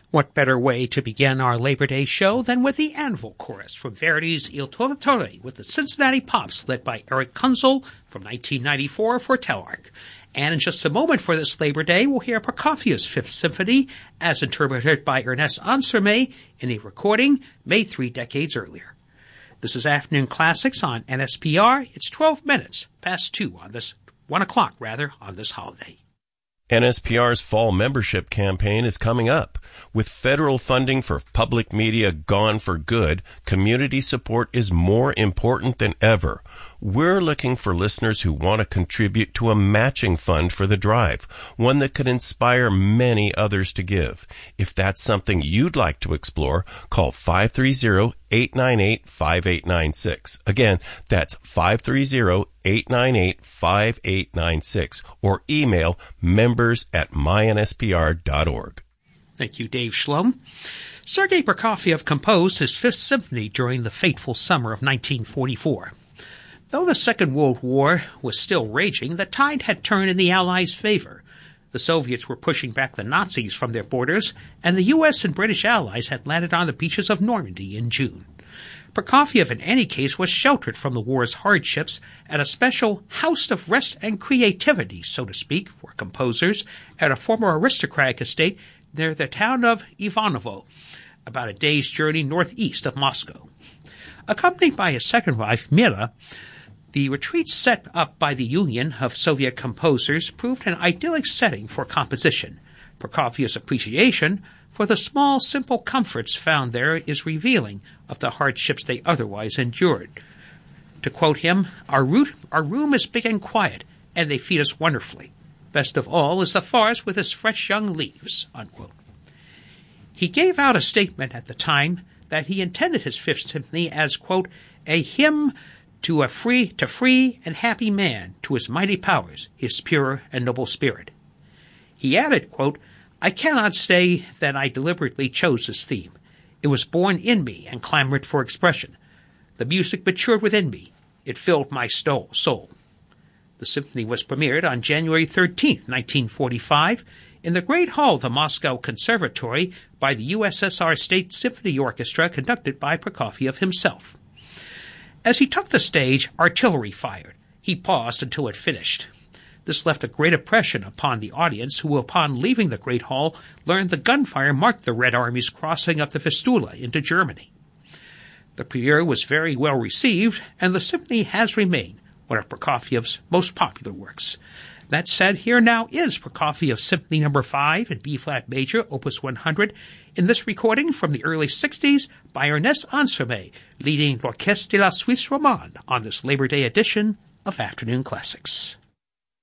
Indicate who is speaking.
Speaker 1: What better way to begin our Labor Day show than with the Anvil Chorus from Verdi's Il Trovatore with the Cincinnati Pops led by Eric Kunzel from 1994 for Telarc. And in just a moment for this Labor Day, we'll hear Prokofiev's Fifth Symphony as interpreted by Ernest Ansermet in a recording made 3 decades earlier. This is Afternoon Classics on NSPR. It's 12 minutes past 2 on this, 1 o'clock rather, on this holiday.
Speaker 2: NSPR's fall membership campaign is coming up. With federal funding for public media gone for good, community support is more important than ever. We're looking for listeners who want to contribute to a matching fund for the drive, one that could inspire many others to give. If that's something you'd like to explore, call 530-898-5896. Again, that's 530-898-5896 or email members@mynspr.org.
Speaker 1: Thank you, Dave Schlom. Sergei Prokofiev composed his Fifth Symphony during the fateful summer of 1944. Though the Second World War was still raging, the tide had turned in the Allies' favor. The Soviets were pushing back the Nazis from their borders, and the U.S. and British allies had landed on the beaches of Normandy in June. Prokofiev, in any case, was sheltered from the war's hardships at a special house of rest and creativity, so to speak, for composers at a former aristocratic estate near the town of Ivanovo, about a day's journey northeast of Moscow. Accompanied by his second wife, Mira, the retreat set up by the Union of Soviet Composers proved an idyllic setting for composition. Prokofiev's appreciation for the small, simple comforts found there is revealing of the hardships they otherwise endured. To quote him, Our room is big and quiet, and they feed us wonderfully. Best of all is the forest with its fresh young leaves," unquote. He gave out a statement at the time that he intended his Fifth Symphony as, quote, a hymn to a free and happy man, to his mighty powers, his pure and noble spirit. He added, quote, I cannot say that I deliberately chose this theme. It was born in me and clamored for expression. The music matured within me. It filled my soul. The symphony was premiered on January 13, 1945, in the Great Hall of the Moscow Conservatory by the USSR State Symphony Orchestra, conducted by Prokofiev himself. As he took the stage, artillery fired. He paused until it finished. This left a great impression upon the audience, who, upon leaving the Great Hall, learned the gunfire marked the Red Army's crossing of the Vistula into Germany. The premiere was very well received, and the symphony has remained one of Prokofiev's most popular works. That said, here now is Prokofiev's Symphony No. 5 in B-flat major, Opus 100, in this recording from the early 60s by Ernest Ansermet, leading L'Orchestre de la Suisse Romande on this Labor Day edition of Afternoon Classics.